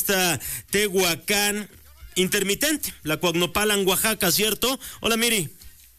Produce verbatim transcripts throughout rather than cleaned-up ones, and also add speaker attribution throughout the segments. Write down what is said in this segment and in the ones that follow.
Speaker 1: autopista Tehuacán intermitente, la Coagnopalan, Oaxaca, ¿cierto? Hola, Miri.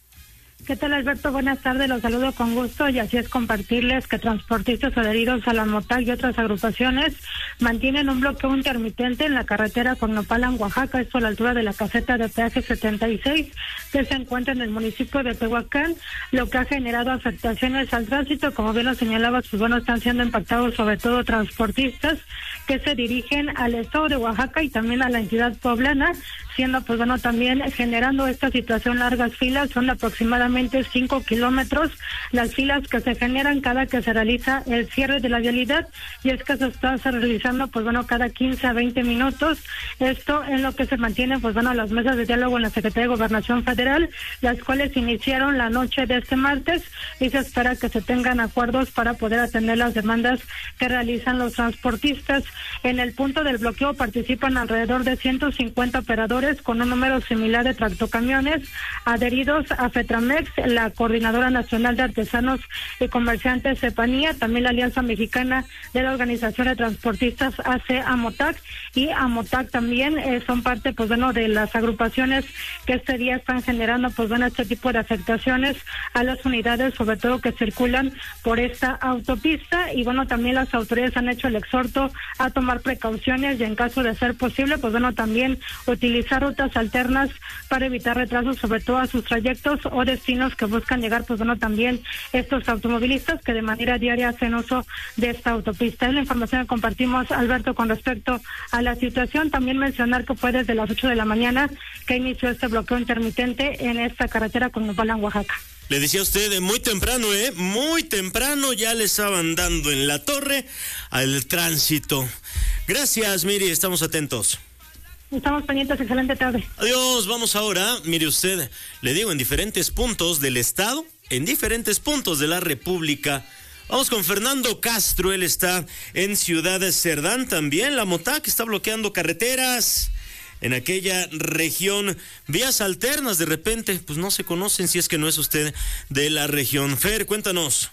Speaker 2: ¿Qué tal, Alberto? Buenas tardes, los saludo con gusto y así es compartirles que transportistas adheridos a la MOTAC y otras agrupaciones mantienen un bloqueo intermitente en la carretera Coagnopalan, Oaxaca, esto a la altura de la caseta de peaje setenta y seis, que se encuentra en el municipio de Tehuacán, lo que ha generado afectaciones al tránsito. Como bien lo señalabas, pues bueno, están siendo impactados sobre todo transportistas que se dirigen al estado de Oaxaca y también a la entidad poblana, siendo pues bueno también generando esta situación largas filas. Son aproximadamente cinco kilómetros las filas que se generan cada que se realiza el cierre de la vialidad, y es que se está realizando pues bueno cada quince a veinte minutos. Esto en lo que se mantiene pues bueno las mesas de diálogo en la Secretaría de Gobernación Federal, las cuales iniciaron la noche de este martes, y se espera que se tengan acuerdos para poder atender las demandas que realizan los transportistas. En el punto del bloqueo participan alrededor de ciento cincuenta operadores con un número similar de tractocamiones adheridos a FETRAMEX, la Coordinadora Nacional de Artesanos y Comerciantes CEPANIA, también la Alianza Mexicana de la Organización de Transportistas A C AMOTAC y AMOTAC también eh, son parte pues bueno de las agrupaciones que este día están generando pues bueno este tipo de afectaciones a las unidades, sobre todo que circulan por esta autopista. Y bueno, también las autoridades han hecho el exhorto a tomar precauciones y en caso de ser posible pues bueno también utilizar rutas alternas para evitar retrasos, sobre todo a sus trayectos o destinos que buscan llegar pues bueno también estos automovilistas que de manera diaria hacen uso de esta autopista. Es la información que compartimos, Alberto, con respecto a la situación. También mencionar que fue desde las ocho de la mañana que inició este bloqueo intermitente en esta carretera Coagnopalan, Oaxaca.
Speaker 1: Le decía a usted, muy temprano, ¿eh? Muy temprano ya le estaban dando en la torre al tránsito. Gracias, Miri, estamos atentos.
Speaker 2: Estamos pendientes, excelente tarde.
Speaker 1: Adiós, vamos ahora, mire usted, le digo, en diferentes puntos del estado, en diferentes puntos de la República. Vamos con Fernando Castro, él está en Ciudad Cerdán también. La MOTAC está bloqueando carreteras en aquella región, vías alternas de repente, pues no se conocen si es que no es usted de la región. Fer, cuéntanos.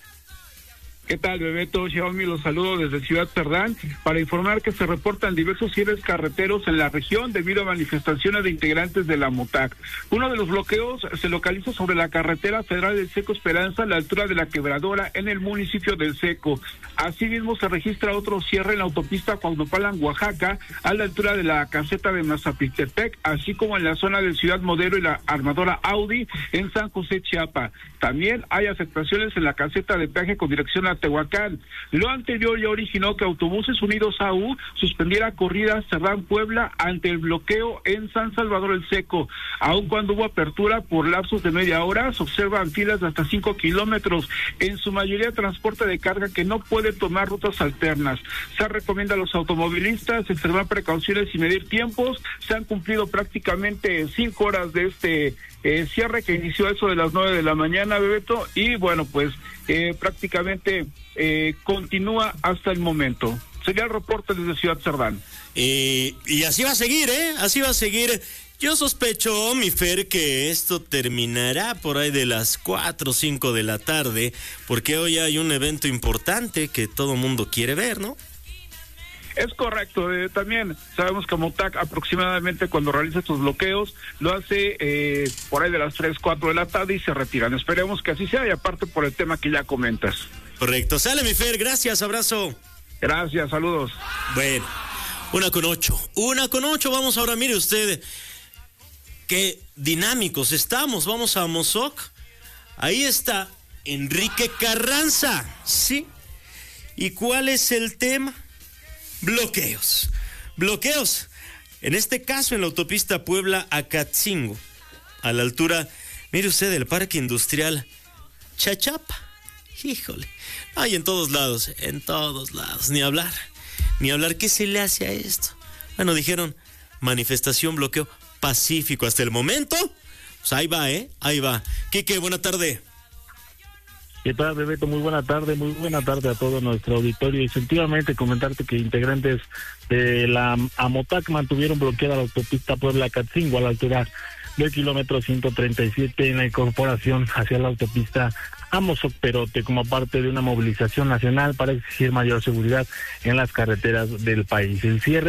Speaker 3: ¿Qué tal, Bebeto? Xiaomi, los saludo desde Ciudad Cerdán para informar que se reportan diversos cierres carreteros en la región debido a manifestaciones de integrantes de la MOTAC. Uno de los bloqueos se localiza sobre la carretera federal del Seco Esperanza a la altura de la Quebradora en el municipio del Seco. Asimismo, se registra otro cierre en la autopista Coagnopalan, Oaxaca, a la altura de la caseta de Mazapiltepec, así como en la zona de Ciudad Modelo y la armadora Audi en San José, Chiapas. También hay afectaciones en la caseta de peaje con dirección a Tehuacán. Lo anterior ya originó que Autobuses Unidos A U suspendiera corridas Cerdán-Puebla ante el bloqueo en San Salvador el Seco. Aun cuando hubo apertura por lapsos de media hora, se observan filas de hasta cinco kilómetros, en su mayoría transporte de carga que no puede tomar rutas alternas. Se recomienda a los automovilistas extremar precauciones y medir tiempos. Se han cumplido prácticamente cinco horas de este eh, cierre que inició a eso de las nueve de la mañana, Bebeto, y bueno, pues eh, prácticamente eh, continúa hasta el momento. Sería el reporte desde Ciudad Cerdán.
Speaker 1: Eh, y así va a seguir, ¿eh? Así va a seguir. Yo sospecho, mi Fer, que esto terminará por ahí de las cuatro o cinco de la tarde, porque hoy hay un evento importante que todo mundo quiere ver, ¿no?
Speaker 3: Es correcto, eh, también sabemos que MOTAC aproximadamente cuando realiza estos bloqueos lo hace eh, por ahí de las tres, cuatro de la tarde y se retiran. Esperemos que así sea y aparte por el tema que ya comentas.
Speaker 1: Correcto, sale mi Fer, gracias, abrazo.
Speaker 3: Gracias, saludos.
Speaker 1: Bueno, una con ocho, una con ocho, vamos ahora, mire usted, qué dinámicos estamos, vamos a Mozoc, ahí está Enrique Carranza, ¿sí? ¿Y cuál es el tema? Bloqueos, bloqueos, en este caso en la autopista Puebla-Acatzingo, a la altura, mire usted, del Parque Industrial Chachapa, híjole, hay en todos lados, en todos lados, ni hablar, ni hablar, ¿qué se le hace a esto? Bueno, dijeron, manifestación, bloqueo pacífico hasta el momento, pues ahí va, ¿eh? Ahí va. Quique, buena tarde.
Speaker 4: ¿Qué tal, Bebeto? Muy buena tarde, muy buena tarde a todo nuestro auditorio. Y efectivamente comentarte que integrantes de la AMOTAC mantuvieron bloqueada la autopista Puebla-Acatzingo a la altura del kilómetro ciento treinta y siete en la incorporación hacia la autopista Amozoc-Perote como parte de una movilización nacional para exigir mayor seguridad en las carreteras del país. El cierre